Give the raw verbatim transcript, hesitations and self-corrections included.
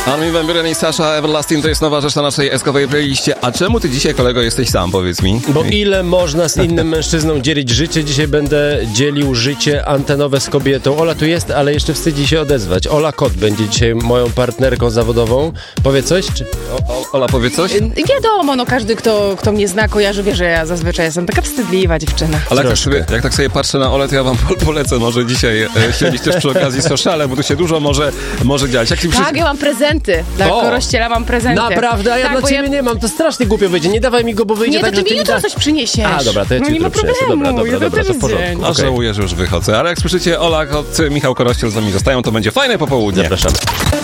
Armin van Buuren i Sasha Everlasting to jest nowa rzecz na naszej eskowej playliście. A czemu ty dzisiaj, kolego, jesteś sam, powiedz mi? Bo ile można z innym mężczyzną dzielić życie? Dzisiaj będę dzielił życie antenowe z kobietą. Ola tu jest, ale jeszcze wstydzi się odezwać. Ola Kot będzie dzisiaj moją partnerką zawodową. Powie coś? Czy... O, o, Ola, powie coś? Wiadomo, no każdy, kto, kto mnie zna, kojarzy, wie, że ja zazwyczaj jestem taka wstydliwa dziewczyna. Ale jak tak, sobie, jak tak sobie patrzę na Olę, to ja wam polecę może dzisiaj e, śledzić też przy okazji sociale, bo tu się dużo może, może dziać. Jak Tak, przy... ja mam prezenty. Dla O! Korościela mam prezenty. Naprawdę? A ja tak, dla ciebie ja... nie mam. To strasznie głupio wyjdzie. Nie dawaj mi go, bo wyjdzie Nie, tak, to że ty ty mi mi jutro da... coś przyniesiesz. A, dobra, to ja ci no, nie jutro ma przyniosę. problemu. Dobra, dobra, jutro dobra, to w porządku. dzień. A Okay. żałuję, że już wychodzę. Ale jak słyszycie, Ola, Kot, Michał Korościel z nami zostają, to będzie fajne popołudnie. Zapraszamy.